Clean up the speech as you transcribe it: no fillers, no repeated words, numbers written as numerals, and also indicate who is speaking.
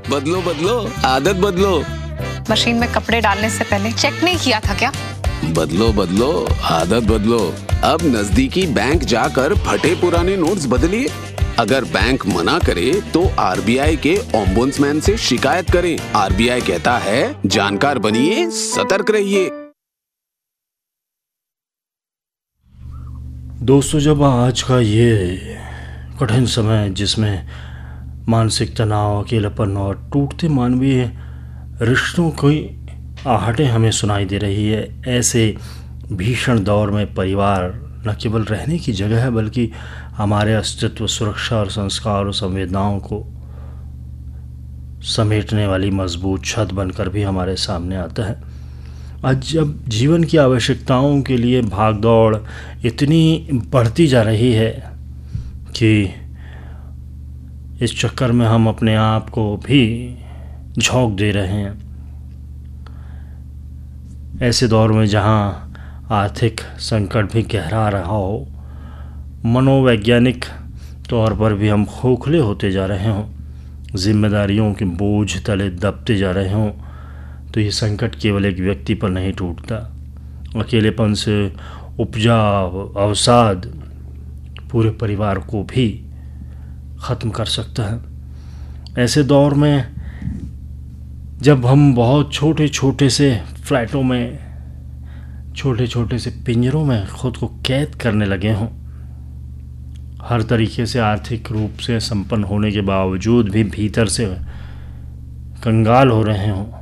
Speaker 1: बदलो बदलो, आदत बदलो।
Speaker 2: मशीन में कपड़े डालने से पहले चेक नहीं किया था क्या?
Speaker 1: बदलो बदलो, आदत बदलो। अब नजदीकी बैंक जाकर फटे पुराने नोट्स बदलिए। अगर बैंक मना करे तो आरबीआई के ओम्बुड्समैन से शिकायत करें। आरबीआई कहता है, जानकार बनिए, सतर्क रहिए।
Speaker 3: दोस्तों, जब आज का ये कठिन समय जिसमें मानसिक तनाव, अकेलापन और टूटते मानवीय रिश्तों की आहटें हमें सुनाई दे रही है, ऐसे भीषण दौर में परिवार न केवल रहने की जगह है बल्कि हमारे अस्तित्व, सुरक्षा और संस्कार और संवेदनाओं को समेटने वाली मजबूत छत बनकर भी हमारे सामने आता है। आज जब जीवन की आवश्यकताओं के लिए भागदौड़ इतनी बढ़ती जा रही है कि इस चक्कर में हम अपने आप को भी झोंक दे रहे हैं, ऐसे दौर में जहां आर्थिक संकट भी गहरा रहा हो, मनोवैज्ञानिक तौर पर भी हम खोखले होते जा रहे हों, जिम्मेदारियों के बोझ तले दबते जा रहे हों, तो ये संकट केवल एक व्यक्ति पर नहीं टूटता, अकेलेपन से उपजा अवसाद पूरे परिवार को भी ख़त्म कर सकता है। ऐसे दौर में जब हम बहुत छोटे छोटे से फ्लैटों में, छोटे छोटे से पिंजरों में खुद को कैद करने लगे हों, हर तरीके से आर्थिक रूप से संपन्न होने के बावजूद भी भीतर से कंगाल हो रहे हों,